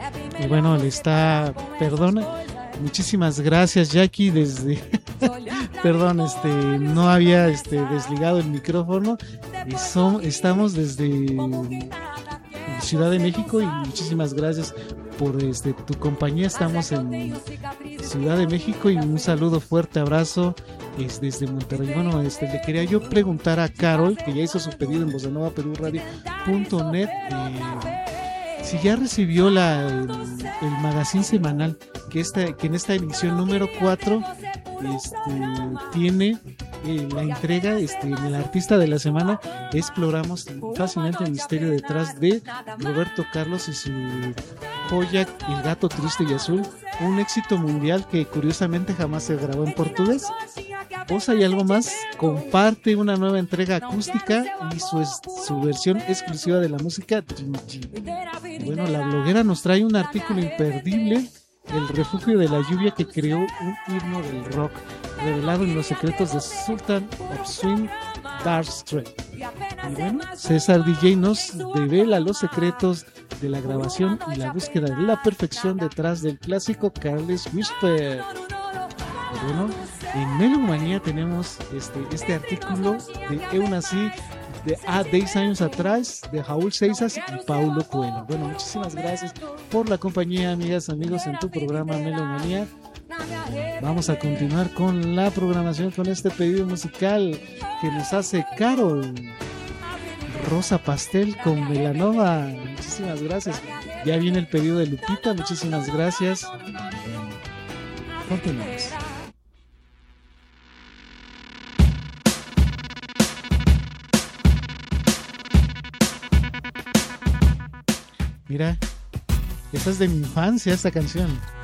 Y bueno, le está, perdona, muchísimas gracias Jackie desde, perdón, no había desligado el micrófono y estamos desde Ciudad de México y muchísimas gracias por tu compañía. Estamos en Ciudad de México y un saludo, fuerte abrazo desde Monterrey. Bueno, le quería yo preguntar a Carol, que ya hizo su pedido en bossanovaperuradio.net, si ya recibió el magazine semanal que en esta edición número 4 tiene la entrega en el artista de la semana. Exploramos fácilmente el misterio detrás de Roberto Carlos y su joya El gato triste y azul, un éxito mundial que curiosamente jamás se grabó en portugués. Bossa y algo más comparte una nueva entrega acústica y su versión exclusiva de la música Dream Team. Bueno, la bloguera nos trae un artículo imperdible, El refugio de la lluvia, que creó un himno del rock revelado en los secretos de Sultan of Swing, Dark Strait. Y bueno, César DJ nos revela los secretos de la grabación y la búsqueda de la perfección detrás del clásico Careless Whisper. Bueno, en Melomanía tenemos este artículo de Eunasí de 10 años atrás, de Raúl Seixas y Paulo Coelho. Bueno, muchísimas gracias por la compañía, amigas, amigos, en tu programa Melomanía. Vamos a continuar con la programación, con este pedido musical que nos hace Carol, Rosa Pastel con Melanova. Muchísimas gracias. Ya viene el pedido de Lupita, muchísimas gracias. Continuamos. Mira, esa es de mi infancia, esta canción.